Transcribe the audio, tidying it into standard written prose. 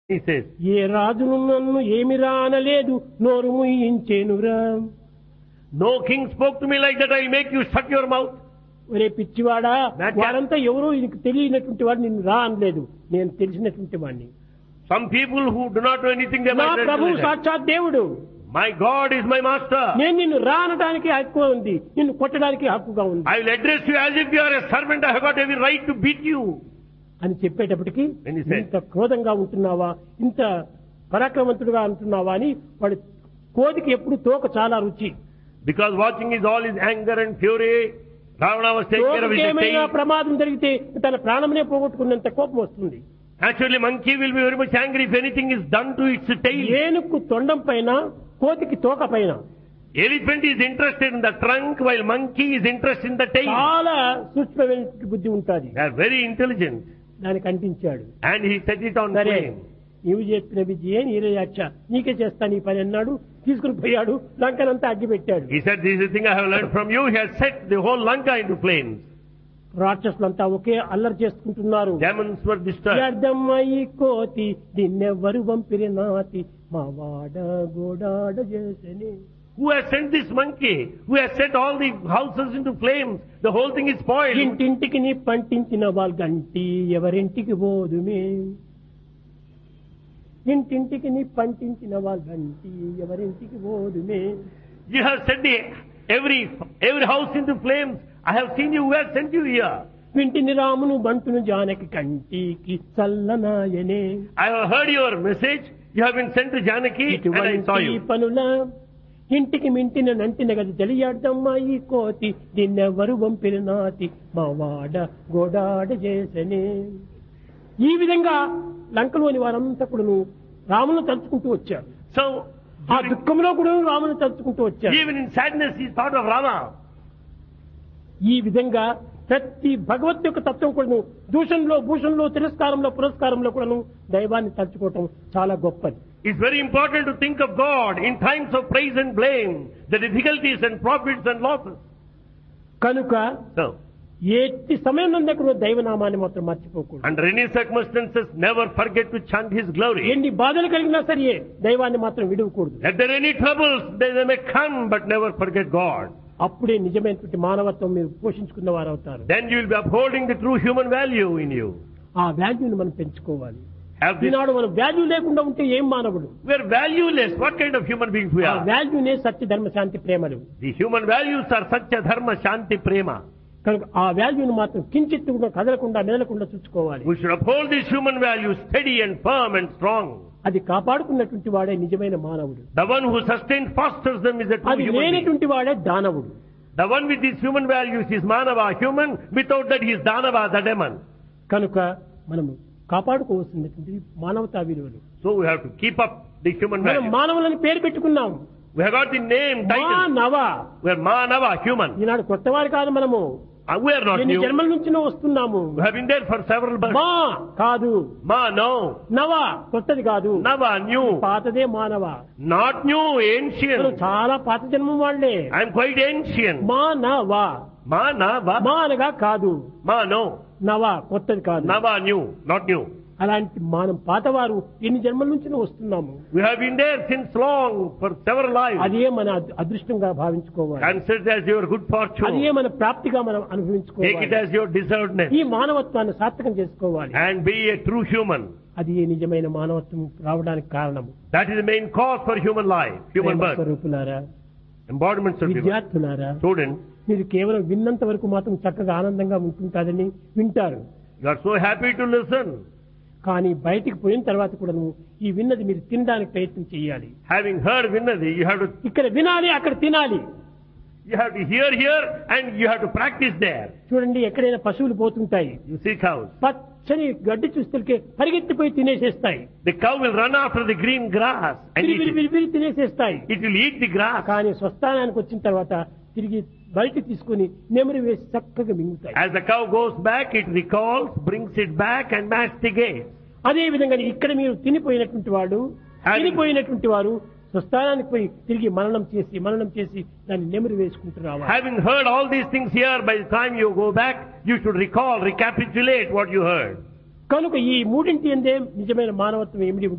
He says, ఏ రాజును నన్ను ఏమిరా అనలేదు నోరు ముయించేనురా. no king spoke to me like that, I'll make you shut your mouth. ఒరే పిచ్చివాడా, వారంతా ఎవరో నీకు తెలియనటువంటి వాడు నిన్ను రా అనలేదు, నేను తెలిసినటువంటి వాడిని. Some people who do not know anything, they నా might ప్రభు say, సాక్షాత్ దేవుడు, my God is my master. నేను నిన్ను రా అనడానికి హక్కు ఉంది, నిన్ను కొట్టడానికి హక్కుగా ఉంది I will address you as if you are a servant. I have got every right to beat you. అని చెప్పేటప్పటికి When he said- ఇంత క్రోధంగా ఉంటున్నావా, ఇంత పరాక్రమంతుడుగా ఉంటున్నావా అని వాడు కోదికి ఎప్పుడు తోక చాలా రుచి. Because watching is all his anger and fury. Ravana was taking care of his ఏమైనా tail. ప్రమాదం జరిగితే తన ప్రాణమునే పోగొట్టుకున్నంత కోపం వస్తుంది. Naturally, monkey will be very much angry if anything is done to its tail. ఏనుగు తొండం పైన, కోతికి తోక పైన. Elephant is interested in the trunk while monkey is interested in the tail. చాలా సూక్ష్మమైన బుద్ధి ఉంటుంది. They are very intelligent. దానికి అంటించాడు. And he set it on సరే, flame. నీవు చెప్పిన విజయే నీరయాచ, నీకే చేస్తాను ఈ పని అన్నాడు. తీసుకుని పోయాడు, లంకనంతా అగ్గి పెట్టాడు. He said, this is the thing I have learned from you. He has set the whole Lanka into flames. రాక్షసులంతా ఒకే అల్లరి చేసుకుంటున్నారు. Demons were disturbed. వ్యర్థమయి కోతి దీన్నెవ్వరు వంపిరి నాతి మా వాడ గోడాడ చేసని. Who has sent this monkey? Who has set all the houses into flames? The whole thing is spoiled. ఇంటింటికి నీ పంటించిన వాళ్ళ గంటి ఎవరింటికి పోదుమే. ఇంటింటికి నీ పంటించిన వాళ్ళ గంటి ఎవరింటికి పోదుమే. You have set every house into flames. I have seen you. Who has sent you here? వింటిని రామును బంటును జానకి కంటికి చల్లనాయనే. I have heard your message. You have been sent to Janaki and I saw ఇటువంటి you. పనుల ఇంటికి మింటిన నంటిన గది తెలియాడమ్మా ఈ కోతి దీన్నెవ్వరు వంపిన నాతి మా వాడ గోడాడ చేసనే. ఈ విధంగా లంకలోని వారంతా కూడా రామును తలుచుకుంటూ వచ్చారు. So, ఆ దుఃఖంలో కూడా రామును తలుచుకుంటూ వచ్చారు. even in sadness, he thought of Rama. ఈ విధంగా ప్రతి భగవత్ యొక్క తత్వం కూడాను దూషణలో, భూషణలో, తిరస్కారంలో, పురస్కారంలో కూడాను దైవాన్ని తలుచుకోవటం చాలా గొప్పది. It's very important to think of God in times of praise and blame, the difficulties and profits and losses. కనుక So, ఎట్టి సమయం దగ్గర దైవనామాన్ని మాత్రం మర్చిపోకూడదు. under any circumstances, never forget to chant His glory. ఎన్ని బాధలు కలిగినా సరే దైవాన్ని మాత్రం విడవకూడదు. Let there any troubles, they may come, but never forget God. అప్పుడే నిజమైనటువంటి మానవత్వం మీరు పోషించుకున్న వారు అవుతారు. Then you will be upholding the true human value in you. ఆ వాల్యూని మనం పెంచుకోవాలి. Have this. ఈనాడు మనం వాల్యూ లేకుండా ఉంటే ఏం మానవుడు? We are valueless. What kind of human beings we ఆ are? వాల్యూనే సత్య ధర్మ శాంతి ప్రేమలు. The human values are Satya, Dharma, Shanti, Prema. కనుక ఆ వాల్యూని మాత్రం కించిత్తు కూడా కదలకుండా మెదలకుండా చూసుకోవాలి. We should uphold these human values steady and firm and strong. అది కాపాడుకున్నటువంటి వాడే నిజమైన మానవుడు. The one who sustains, fosters them is a true అది human being. లేనటువంటి వాడే దానవుడు. The one with these human values is Manava, human. Without that, he is Danava, the demon. కనుక మనము కాపాడుకోవాల్సినటువంటి మానవతా విలువలు. So we have to keep up the human మనం values. మానవులని పేరు పెట్టుకున్నాం. We have got the name, title. మానవ. We are Manava, human. ఈనాడు కొత్త వారు కాదు మనము. We are not ఎన్ని new. జన్మల నుంచి వస్తున్నాము. We have been there for several births. మా కాదు, Ma, no. నవ కొత్తది కాదు, Nava, new. పాతదే మానవ. Not new, మనం ancient. చాలా పాత జన్మం వాళ్ళే. I am quite ancient. మానవ. Ma, Nava. మా అనగా కాదు, Ma, no. నవ కొత్తది కాదు. Nava, new. Not new. అలాంటి మనం పాతవారు ఎన్ని జన్మల నుంచి వస్తున్నాము. We have been there since long for several lives. అదే మన అదృష్టంగా భావించుకోవాలి. Consider it as your good అదే fortune. మన ప్రాప్తిగా మనం Take it అనుభవించుకోవాలి. as your deservedness. ఈ మానవత్వాన్ని సార్థకం చేసుకోవాలి. And be a true human. అది నిజమైన మానవత్వం రావడానికి కారణము. That is the main cause for human life, human Prema birth. స్వరూపులారా, Embodiments of human. విద్యార్థులారా, Students, మీరు కేవలం విన్నంత వరకు మాత్రం చక్కగా ఆనందంగా ఉంటుంటారని వింటారు. you are so happy to listen. కానీ బయటికి పోయిన తర్వాత కూడా ఈ విన్నది మీరు తినడానికి ప్రయత్నం చేయాలి. Having heard Vinadi, you have ఇక్కడ వినాలి, అక్కడ తినాలి. to hear here and you have to practice there. చూడండి, ఎక్కడైనా పశువులు పోతుంటాయి, You see cows. పచ్చని గడ్డి చూస్తే పరిగెత్తిపోయి తినేసేస్తాయి, The cow will run after the green grass and eat it. విరివిరి తినేసేస్తాయి. It will eat the grass. కానీ స్వస్థానానికి వచ్చిన తర్వాత తిరిగి బయట తీసుకుని నెమరు వేసి చక్కగా మింగుతాయి. As the cow goes back, it recalls, brings it back and masticates. అదే విధంగా ఇక్కడ మీరు తినిపోయినటువంటి వారు స్వస్థానానికి పోయి తిరిగి మననం చేసి దాన్ని నెమరు వేసుకుంటున్నారు. Having heard all these things here, by the time you go back, you should recall, recapitulate what you heard. కనుక ఈ మూడింటి ఎందే నిజమైన మానవత్వం ఏమిటి